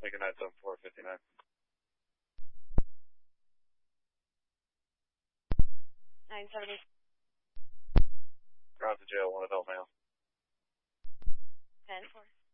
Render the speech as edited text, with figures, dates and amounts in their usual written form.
Take a 97459. Ground to jail, 1 adult male. 10-4.